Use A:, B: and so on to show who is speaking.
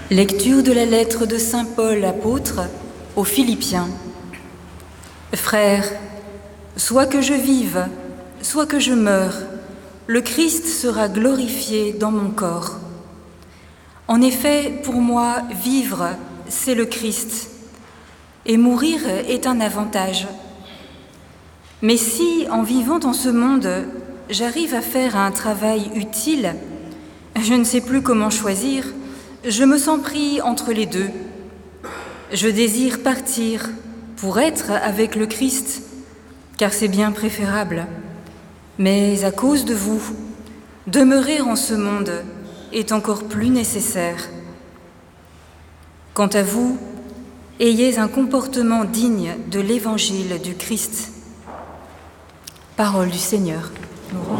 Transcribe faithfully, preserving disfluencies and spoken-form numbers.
A: Lecture de la lettre de saint Paul, apôtre, aux Philippiens. Frères, soit que je vive, soit que je meure, le Christ sera glorifié dans mon corps. En effet, pour moi, vivre, c'est le Christ, et mourir est un avantage. Mais si, en vivant dans ce monde, j'arrive à faire un travail utile, je ne sais plus comment choisir, je me sens pris entre les deux. Je désire partir pour être avec le Christ, car c'est bien préférable. Mais à cause de vous, demeurer en ce monde est encore plus nécessaire. Quant à vous, ayez un comportement digne de l'évangile du Christ. Parole du Seigneur. Nous